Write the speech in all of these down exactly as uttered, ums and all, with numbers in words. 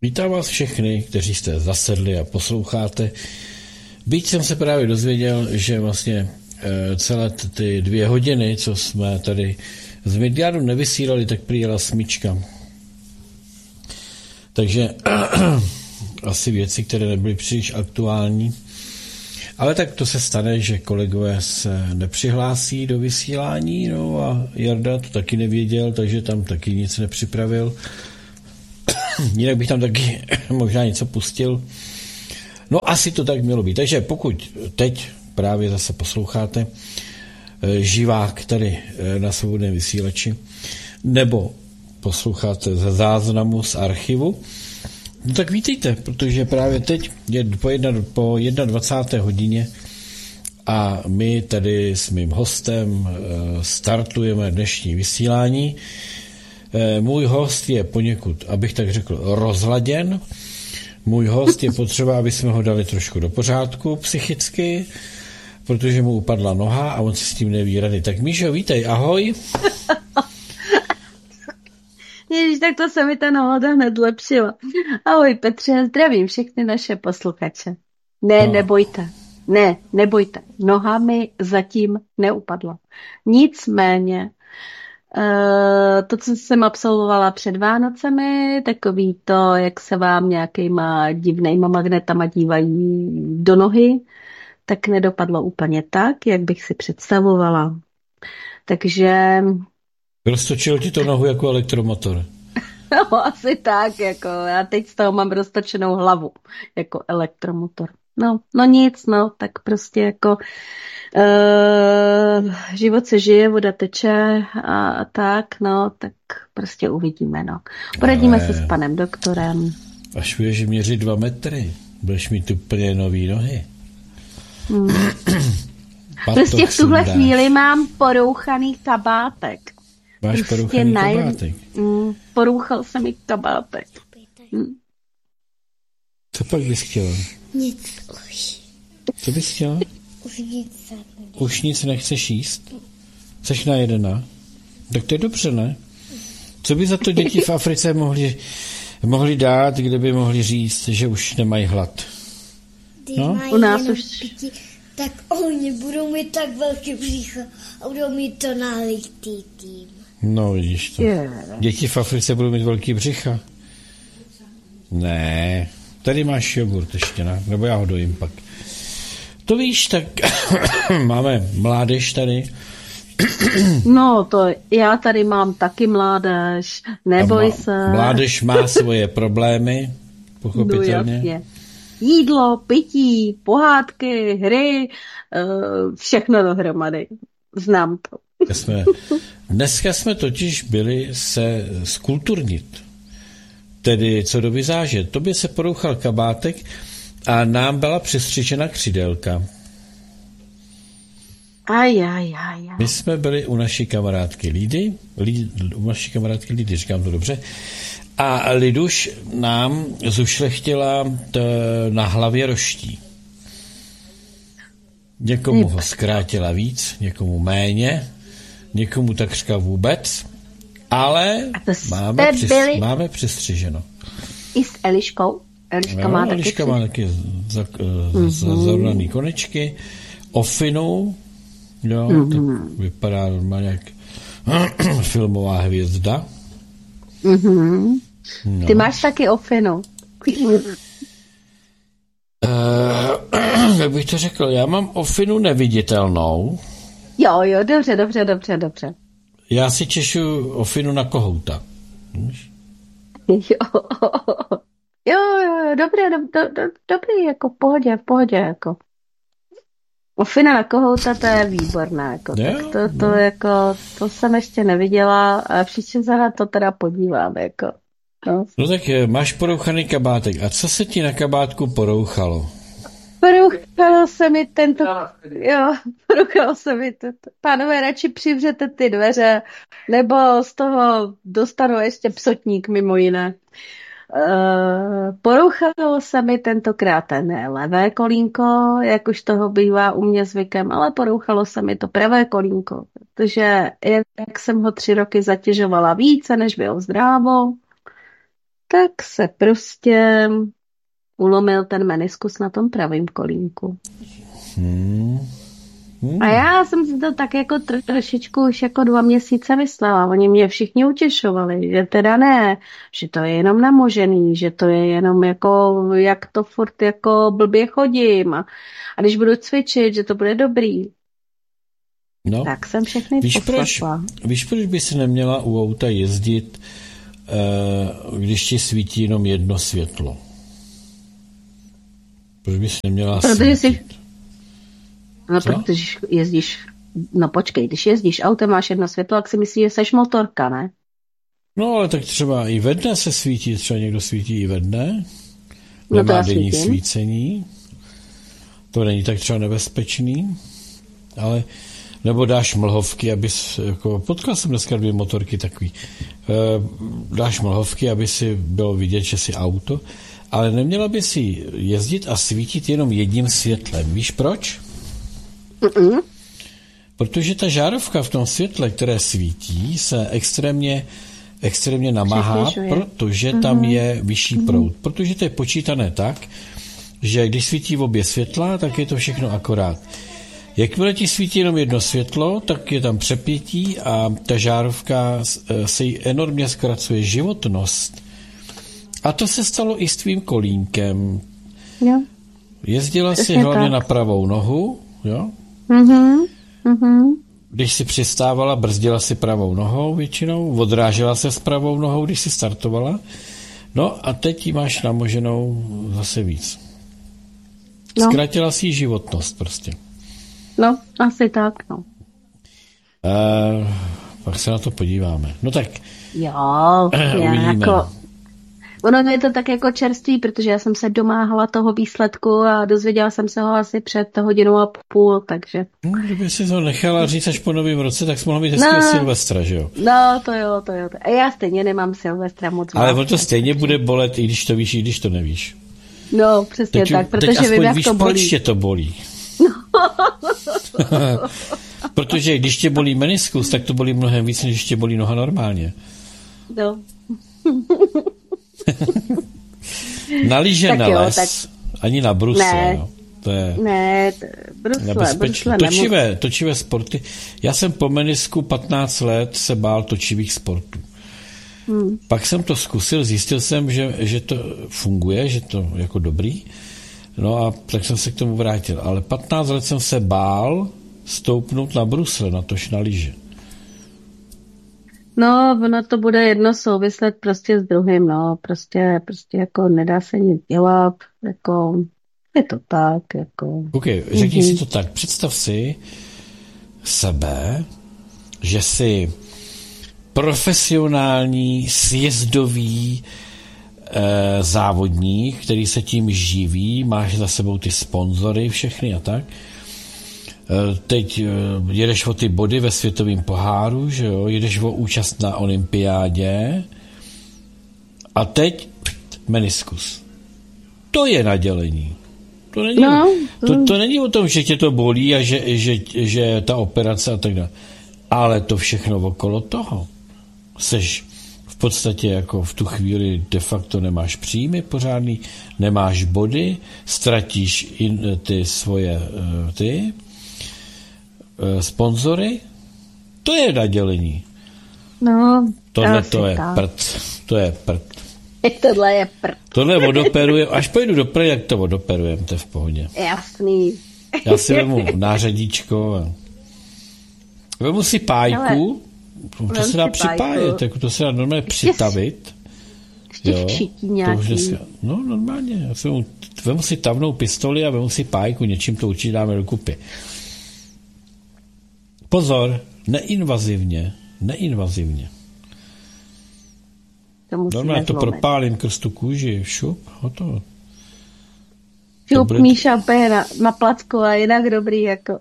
Vítám vás všechny, kteří jste zasedli a posloucháte. Byť jsem se právě dozvěděl, že vlastně e, celé ty dvě hodiny, co jsme tady z Midgardu nevysílali, tak přijela smyčka. Takže asi věci, které nebyly příliš aktuální. Ale tak to se stane, že kolegové se nepřihlásí do vysílání, no a Jarda to taky nevěděl, takže tam taky nic nepřipravil. Jinak bych tam taky možná něco pustil. No asi to tak mělo být. Takže pokud teď právě zase posloucháte živák tady na Svobodném vysílači, nebo posloucháte ze záznamu z archivu, no tak vítejte, protože právě teď je po, jedna, po dvacáté jedné hodině a my tady s mým hostem startujeme dnešní vysílání. Můj host je poněkud, abych tak řekl, rozladěn. Můj host je potřeba, aby jsme ho dali trošku do pořádku psychicky, protože mu upadla noha a on si s tím neví rady. Tak Míšo, vítej, ahoj. Ježíš, tak to se mi ta nálada hned lepšila. Ahoj Petře, zdravím všechny naše posluchače. Ne, no. nebojte. Ne, nebojte. Noha mi zatím neupadla. Nicméně, Uh, to, co jsem absolvovala před Vánocemi, takový to, jak se vám nějakýma divnýma magnetama dívají do nohy, tak nedopadlo úplně tak, jak bych si představovala. Takže... Roztočil ti to nohu jako elektromotor. No, asi tak, jako já teď z toho mám roztočenou hlavu, jako elektromotor. No, no nic, no, tak prostě jako uh, život se žije, voda teče a, a tak, no, tak prostě uvidíme, no. Poradíme Ale... se s panem doktorem. Až budeš měřit dva metry, budeš mít úplně nový nohy. Hmm. Prostě v tuhle sundáš. Chvíli mám porouchaný kabátek. Máš prostě porouchaný naj... kabátek? Mm, porouchal se mi kabátek. Hmm. Co pak bys chtěla? Nic už. Co bys chtěla? Už nic. Už nic nechceš jíst? Jseš najedená? Tak to je dobře, ne? Co by za to děti v Africe mohli, mohli dát, kde by mohli říct, že už nemají hlad? Když no? mají U nás jenom už... pití, tak oni budou mít tak velké břicho a budou mít to nalitý tým. No vidíš to. Yeah. Děti v Africe budou mít velký břicha? Ne... Tady máš jogurt ještě, ne? Nebo já ho dojím pak. To víš, tak máme mládež tady. No, to já tady mám taky mládež, neboj má, se. Mládež má svoje problémy, pochopitelně. No, jídlo, pití, pohádky, hry, všechno dohromady. Znám to. Jsme, dneska jsme totiž byli se skulturnit. Tedy co do vizáže. Tobě se porouchal kabátek a nám byla přestřičena křidélka. Aj, aj, aj, aj. My jsme byli u naší kamarádky Lidy, Lid, u naší kamarádky Lidy, říkám to dobře, a Liduš nám zušlechtila t, na hlavě roští. Někomu ho zkrátila víc, někomu méně, někomu takřka vůbec, ale máme, přes, byli... máme přestřiženo. I s Eliškou? Eliška no, má taky, Eliška má taky za, mm-hmm. zazornaný konečky. Ofinu, jo, mm-hmm. tak vypadá normálně jak filmová hvězda. Mm-hmm. No. Ty máš taky ofinu. Uh, jak bych to řekl, já mám ofinu neviditelnou. Jo, jo, dobře, dobře, dobře, dobře. Já si češu ofinu na kohouta. Víš? Jo, jo, jo, dobré, do, do, do, dobrý, jako v pohodě, v pohodě, jako. Ofina na kohouta, to je výborná, jako. Jo, tak to, to, no. jako, to jsem ještě neviděla a příště se na to teda podívám, jako. No. No tak máš porouchaný kabátek. A co se ti na kabátku porouchalo? Porouchalo se mi tento... Jo, porouchalo se mi to. Pánové, radši přivřete ty dveře, nebo z toho dostanu ještě psotník mimo jiné. Uh, porouchalo se mi tentokrát ne levé kolínko, jak už toho bývá u mě zvykem, ale porouchalo se mi to pravé kolínko, protože jak jsem ho tři roky zatěžovala více, než bylo zdrávo, tak se prostě ulomil ten meniskus na tom pravém kolínku. Hmm. Hmm. A já jsem si to tak jako trošičku už jako dva měsíce myslela. Oni mě všichni utěšovali, že teda ne, že to je jenom namožený, že to je jenom jako, jak to furt jako blbě chodím a, a když budu cvičit, že to bude dobrý. No. Tak jsem všechny víš poslechla. Proč, víš, proč by si neměla u auta jezdit, uh, když ti svítí jenom jedno světlo? Proč by si neměla Protože svítit? Jsi... No, Co? protože jezdíš, no počkej, když jezdíš autem, máš jedno světlo, tak si myslíš, že seš motorka, ne? No, ale tak třeba i ve dne se svítí, třeba někdo svítí i ve dne. No to Nemá já denní svítím. svícení. To není tak třeba nebezpečný, ale nebo dáš mlhovky, abys, jako, potkal jsem dneska dvě motorky takový, e, dáš mlhovky, aby si bylo vidět, že jsi auto, ale neměla by si jezdit a svítit jenom jedním světlem. Víš proč? Mm-mm. Protože ta žárovka v tom světle, které svítí, se extrémně, extrémně namáhá, Přesvěžuje. protože Mm-hmm. tam je vyšší Mm-hmm. proud. Protože to je počítané tak, že když svítí v obě světla, tak je to všechno akorát. Jakmile ti svítí jenom jedno světlo, tak je tam přepětí a ta žárovka se jí enormně zkracuje životnost. A to se stalo i s tvým kolínkem. Jo. Jezdila si Přesně hlavně tak. na pravou nohu, jo? Mhm. Mhm. Když si přistávala, brzdila si pravou nohou většinou, odrážela se s pravou nohou, když si startovala. No a teď ji máš namoženou zase víc. No. Zkrátila si jí životnost prostě. No, asi tak, no. Uh, pak se na to podíváme. No tak. Jo, Uvidíme. jako... Ono je to tak jako čerstvý, protože já jsem se domáhala toho výsledku a dozvěděla jsem se ho asi před hodinou a půl, takže... No, kdyby si to nechala říct až po novém roce, tak jsi mohla mít hezkého No. Silvestra, že jo? No, to jo, to jo. A já stejně nemám Silvestra moc. Ale rád. on to stejně bude bolet, i když to víš, i když to nevíš. No, přesně Teď, tak, teď protože aspoň vím, jak víš, to bolí. proč tě to bolí. Protože když tě bolí meniskus, tak to bolí mnohem víc, než tě bolí noha normálně. No. Na lyže Tak jo, neles, tak- ani na brusle. Ne. No. To je Ne, t- brusle, nebezpečné. brusle Točivé, točivé sporty. Já jsem po menisku patnáct let se bál točivých sportů. Hmm. Pak jsem to zkusil, zjistil jsem, že, že to funguje, že to jako dobrý. No a tak jsem se k tomu vrátil. Ale patnáct let jsem se bál stoupnout na brusle, natož na lyže. No, ono to bude jedno souvislet prostě s druhým, no, prostě, prostě jako nedá se nic dělat, jako je to tak, jako. OK, řekni Mhm. si to tak. Představ si sebe, že jsi profesionální sjezdový e, závodník, který se tím živí, máš za sebou ty sponzory všechny a tak. E, teď e, jedeš o ty body ve světovém poháru, že jo? Jedeš o účast na olympiádě a teď meniskus. To je nadělení. To není, No, to, to není o tom, že tě to bolí a že, že, že ta operace a tak dále. Ale to všechno okolo toho. Seš v podstatě jako v tu chvíli de facto nemáš příjmy pořádný, nemáš body, ztratíš in, ty svoje ty sponzory. To je nadělení. No, Tohle asi to je tak. prd. To je prd. Tohle je prd. Tohle odoperujem, až pojedu do Prahy, jak to odoperujem, to je v pohodě. Jasný. Já si vemu nářadíčko a vemu si pájku, Hele, to se vem dá si připájet, jako to se dá normálně přitavit. Ještě šití to už nějaký. dneska, no normálně, já si vemu, vemu si tavnou pistoli a vemu si pájku, něčím to určitě dáme do kupy. Pozor, neinvazivně, neinvazivně. To musíme Normálně to zlomit. propálím krz tu kůži, šup, hotovo. Šup bude- Míša úplně na, na placku a jinak dobrý, jako.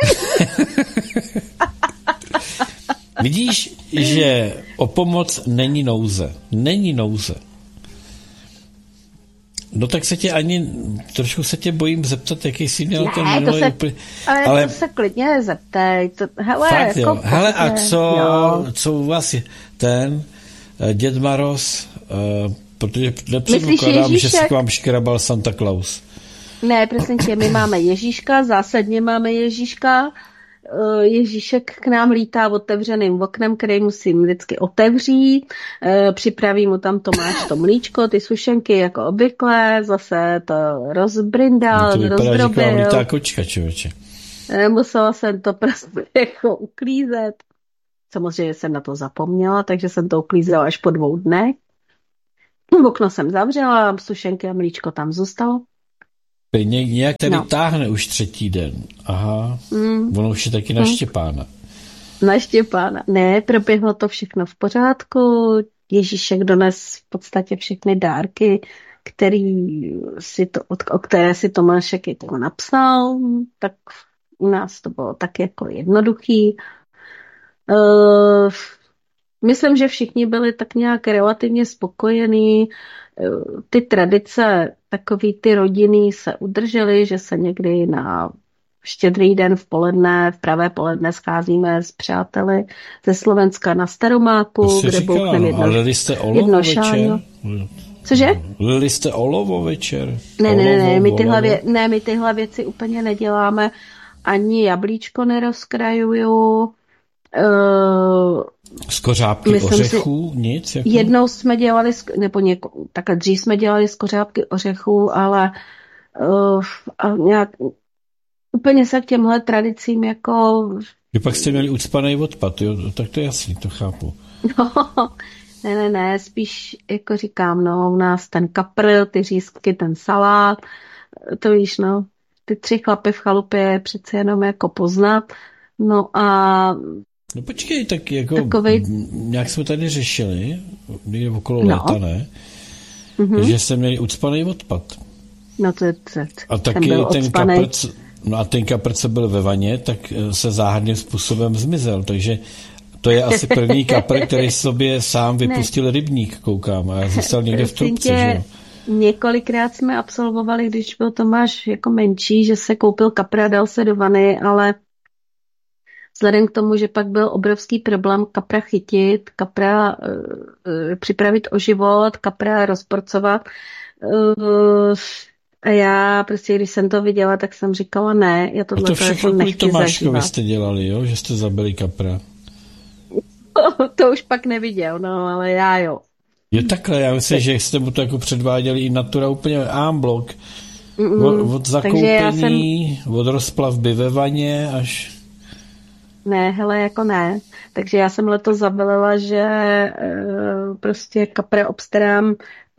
Vidíš, že o pomoc není nouze. Není nouze. No tak se tě ani, trošku se tě bojím zeptat, jaký jsi měl ten Ne, to minulý se, úplně... ale, ale to se klidně zeptej. To, hele, fakt jako jo. Hele, a prostě, co, jo. co u vás je ten eh, Děd Maroz, eh, protože nepředpokládám, že se k vám škrabal Santa Claus. Ne, prosím tě, my máme Ježíška, zásadně máme Ježíška. Ježíšek k nám lítá otevřeným oknem, který musím vždycky otevřít. Připraví mu tam Tomáš to mlíčko, ty sušenky jako obvykle, zase to rozbrindal, no to vypadá, rozdrobil. že k vám lítá kočka, člověče. Musela jsem to prostě jako uklízet. Samozřejmě jsem na to zapomněla, takže jsem to uklízela až po dvou dnech. Okno jsem zavřela, sušenky a mlíčko tam zůstalo. Ně, nějak tady no. táhne už třetí den. Aha, mm. ono už je taky na mm. Štěpána. Na Štěpána. Ne, proběhlo to všechno v pořádku. Ježíšek dones v podstatě všechny dárky, který si to, o které si Tomášek jako napsal, tak u nás to bylo tak jako jednoduchý. Uh, myslím, že všichni byli tak nějak relativně spokojení. Ty tradice, takový ty rodiny se udržely, že se někdy na Štědrý den v poledne, v pravé poledne scházíme s přáteli ze Slovenska na Staromáku, kde bouchneme jedno, lili jste olovo jedno večer? šáňo. Cože? Lili jste olovo večer? Ne, olovo, ne, ne, my tyhle, olovo. vě, ne, my tyhle věci úplně neděláme. Ani jablíčko nerozkrajuju. Uh, z kořápky ořechů? Si, nic? Jako? Jednou jsme dělali, nebo něko, takhle dřív jsme dělali z kořápky ořechů, ale uh, a nějak úplně se k těmhle tradicím jako... Vy pak jste měli ucpanej odpad, jo? Tak to je jasný, to chápu. No, ne, ne, ne, spíš jako říkám, no, u nás ten kapr, ty řízky, ten salát, to víš, no, ty tři chlapy v chalupě přece jenom jako poznat, no a... No počkej, tak jako takovej... nějak jsme tady řešili, někde okolo no. léta, ne? Mm-hmm. Že jste měli ucpanej odpad. No to je... To, a taky ten kaprc, no a ten kaprc, co byl ve vaně, tak se záhadným způsobem zmizel, takže to je asi první kapr, který sobě sám vypustil ne. rybník, koukám, a zůstal někde v trubce, že jo? Několikrát jsme absolvovali, když byl Tomáš jako menší, že se koupil kapra, dal se do vany, ale vzhledem k tomu, že pak byl obrovský problém kapra chytit, kapra uh, uh, připravit o život, kapra rozporcovat. Uh, a já prostě, když jsem to viděla, tak jsem říkala ne, já tohle to všechno kvůli Tomáškovi jste dělali, jo? Že jste zabili kapra. To už pak neviděl, no, ale já jo. Je takhle, já myslím, že jste mu to jako předváděli i natura úplně en bloc. Od, od zakoupení, jsem... od rozplavby ve vaně až... Ne, hele, jako ne. Takže já jsem letos zabalila, že uh, prostě kapre obstarám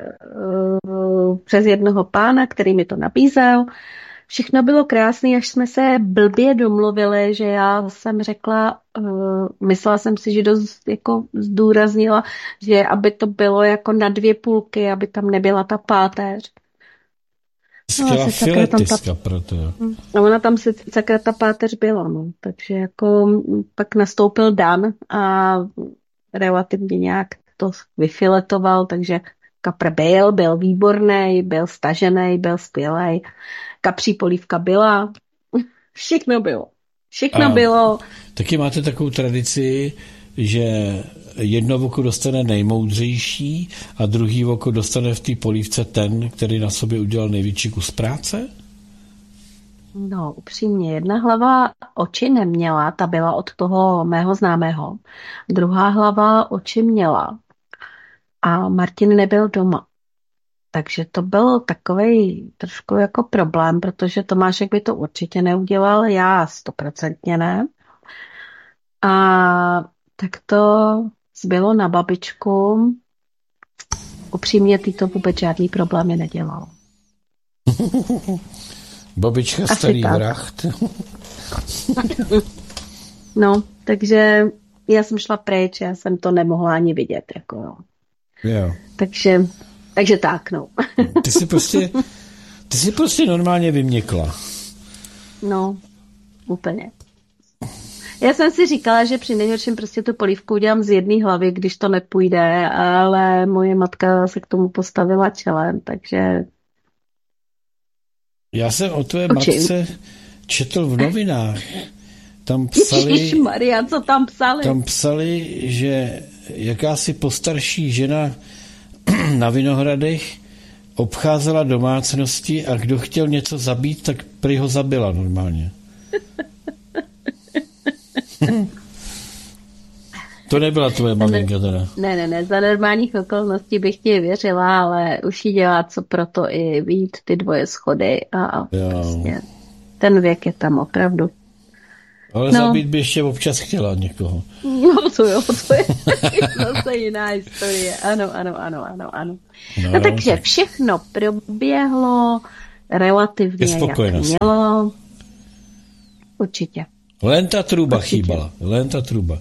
uh, přes jednoho pána, který mi to nabízel. Všechno bylo krásné, až jsme se blbě domluvili, že já jsem řekla, uh, myslela jsem si, že dost jako zdůraznila, že aby to bylo jako na dvě půlky, aby tam nebyla ta páteř. Skvělá no, filetiska proto, jo. A ona tam si sakra ta páteř byla, no. Takže jako pak nastoupil Dan a relativně nějak to vyfiletoval, takže kapr byl, byl výborný, byl stažený, byl skvělej. Kapří polívka byla, všechno bylo. Všechno a bylo. Taky máte takovou tradici, že jedno oko dostane nejmoudřejší a druhý oko dostane v té polívce ten, který na sobě udělal největší kus práce? No, upřímně, jedna hlava oči neměla, ta byla od toho mého známého. Druhá hlava oči měla a Martin nebyl doma. Takže to byl takovej trošku jako problém, protože Tomášek by to určitě neudělal, já stoprocentně ne. A tak to zbylo na babičku. Upřímně ty to vůbec žádný problémy nedělal. Babička starý vrah. No, takže já jsem šla pryč, já jsem to nemohla ani vidět. Jako, no. Jo. Takže, takže tak, no. Ty jsi prostě, ty jsi prostě normálně vyměkla. No, úplně. Já jsem si říkala, že při nejhorším prostě tu polívku udělám z jedné hlavy, když to nepůjde, ale moje matka se k tomu postavila čelem, takže... Já jsem o tvé matce četl v novinách. Tam psali... Ježišmarja, co tam psali? Tam psali, že jakási postarší žena na Vinohradech obcházela domácnosti a kdo chtěl něco zabít, tak prý ho zabila normálně. To nebyla tvoje maminka teda. Ne, ne, ne, za normálních okolností bych ti věřila, ale už jí dělá co proto i vyjít ty dvoje schody a vlastně ten věk je tam opravdu. Ale no. Zabít by ještě občas chtěla někoho. No to jo, to je zase jiná historie. Ano, ano, ano, ano, ano. No, no takže tak. Všechno proběhlo relativně jak mělo. Určitě. Len ta truba Určitě. chýbala. Len ta truba.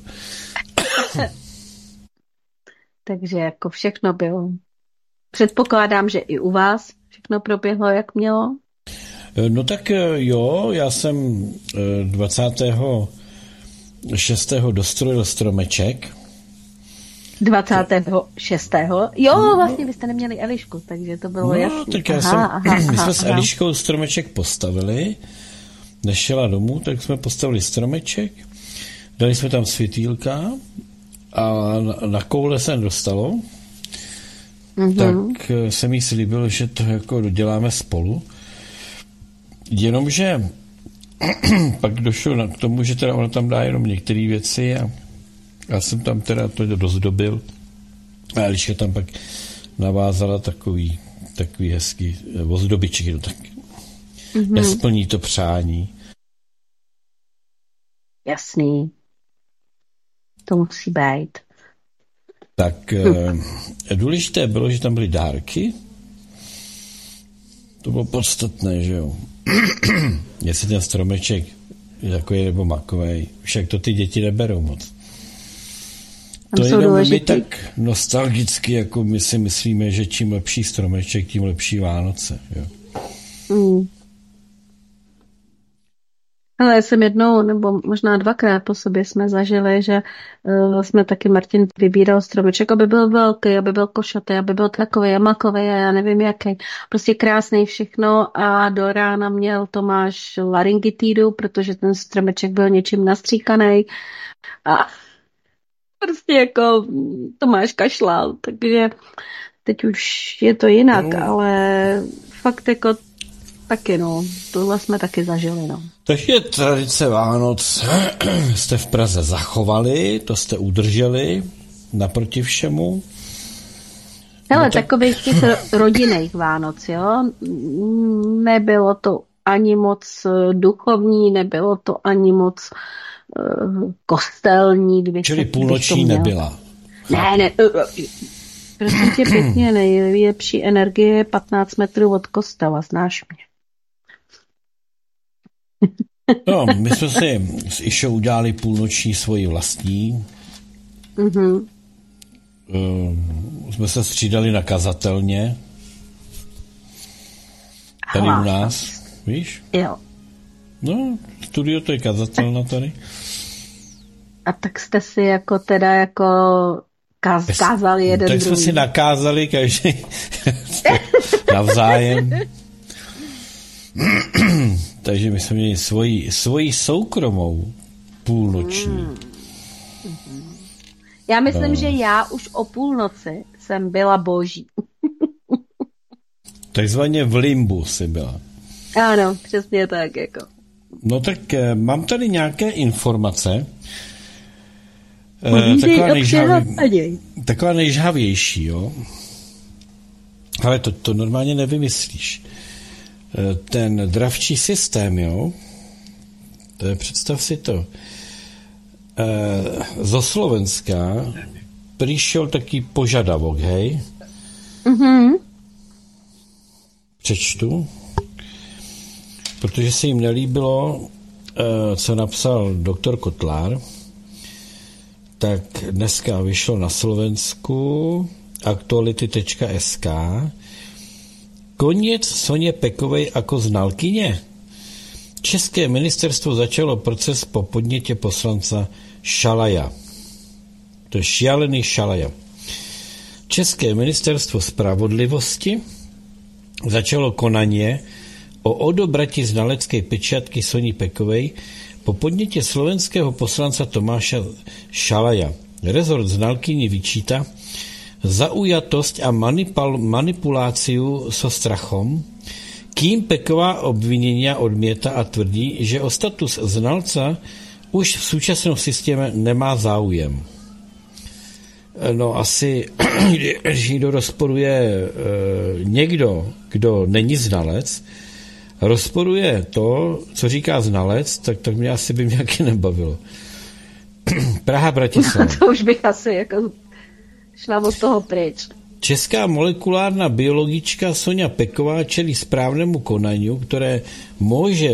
Takže jako všechno bylo. Předpokládám, že i u vás všechno proběhlo jak mělo. No tak jo, já jsem dvacátého šestého dostrojil stromeček. dvacátého šestého Jo, vlastně vy jste neměli Elišku, takže to bylo no, jasný. Tak já aha, jsem, aha, my aha, jsme s Eliškou stromeček postavili, než šla domů, tak jsme postavili stromeček, dali jsme tam světýlka a na, na koule se dostalo, mm-hmm. tak jsem jí slíbil, že to jako doděláme spolu. Jenomže pak došlo k tomu, že teda ona tam dá jenom některé věci a já jsem tam teda to dozdobil a Eliška tam pak navázala takový, takový hezký ozdobičky, no tak mm-hmm. nesplní to přání. Jasný. To musí být. Tak hm. důležité bylo, že tam byly dárky. To bylo podstatné, že jo. Jestli ten stromeček je takový nebo makovej, však to ty děti neberou moc. To je jenom my tak nostalgicky, jako my si myslíme, že čím lepší stromeček, tím lepší Vánoce. Jo. Mm. Ale já jsem jednou, nebo možná dvakrát po sobě jsme zažili, že uh, jsme taky Martin vybíral stromeček, aby byl velký, aby byl košatý, aby byl takový a makový a já nevím jaký. Prostě krásný všechno a do rána měl Tomáš laryngitidu, protože ten stromeček byl něčím nastříkaný a prostě jako Tomáš kašlal, takže teď už je to jinak, no. Ale fakt jako taky no, tohle jsme taky zažili, no. Takže tradice Vánoc jste v Praze zachovali, to jste udrželi naproti všemu. Hele, no tak... takových těch rodinných Vánoc, jo, nebylo to ani moc duchovní, nebylo to ani moc uh, kostelní. Čili půlnoční nebyla. Ne, ne, prosím tě pěkně, nejlepší energie je patnáct metrů od kostela, znáš mě. No, my jsme si s Išou udělali půlnoční svoji vlastní. Mm-hmm. Uh, jsme se střídali na kazatelně. Tady u nás, víš? Jo. No, studio to je kazatelna tady. A tak jste si jako teda jako kaz, kázali jeden tak druhý. Tak jsme si nakázali každý navzájem. Takže my jsme měli svoji, svoji soukromou půlnoční. Hmm. Já myslím, no. že já už o půlnoci jsem byla boží. Takzvaně v limbu jsi byla. Ano, přesně tak. Jako. No tak eh, mám tady nějaké informace. Eh, taková, nejžhavě, taková nejžhavější, jo. Ale to, to normálně nevymyslíš. Ten dravčí systém, jo, to je, představ si to, e, zo Slovenska přišel taký požadavok, hej? Mhm. Přečtu, protože se jim nelíbilo, e, co napsal doktor Kotlár, tak dneska vyšlo na Slovensku aktuality tečka es ká Koniec Soně Pekovej jako znalkyně. České ministerstvo začalo proces po podnětě poslanca Šalaja. To je šialený Šalaja. České ministerstvo spravodlivosti začalo konaně o odobratí znalecké pečiatky Soni Pekovej po podnětě slovenského poslanca Tomáša Šalaja. Rezort znalkyni vyčítá, zaujatosť a manipul- manipuláciu so strachom, kým Peková obvinenia odmieta a tvrdí, že o status znalca už v současném systému nemá záujem. No asi, když někdo rozporuje e, někdo, kdo není znalec, rozporuje to, co říká znalec, tak, tak mě asi by mě nějaký nebavilo. Praha, Bratislava. No, to už bych asi jako šla od toho pryč. Česká molekulárna biologička Soňa Peková čelí správnému konaniu, které může